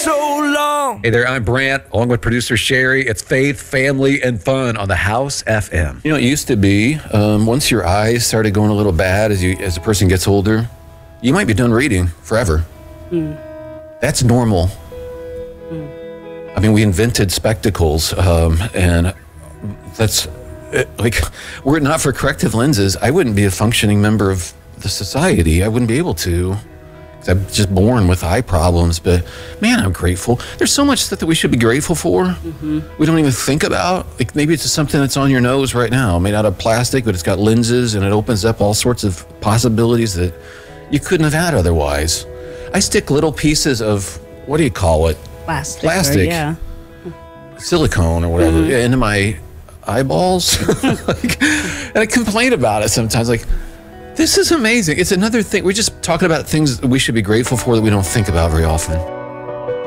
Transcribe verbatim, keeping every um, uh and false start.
so long. Hey there, I'm Brant, along with producer Sherry. It's Faith, Family, and Fun on the House F M. You know, it used to be, um, once your eyes started going a little bad as you as a person gets older, you might be done reading forever. Mm. That's normal. Mm. I mean, we invented spectacles, um, and that's, like, were it not for corrective lenses, I wouldn't be a functioning member of the society. I wouldn't be able to. I'm just born with eye problems, but man, I'm grateful. There's so much stuff that we should be grateful for. Mm-hmm. We don't even think about. Like, maybe it's just something that's on your nose right now, made out of plastic, but it's got lenses and it opens up all sorts of possibilities that you couldn't have had otherwise. I stick little pieces of, what do you call it? Plastic. Plastic. Or, yeah. Silicone or whatever, Mm-hmm. into my eyeballs. Like, and I complain about it sometimes, like, this is amazing. It's another thing. We're just talking about things that we should be grateful for that we don't think about very often.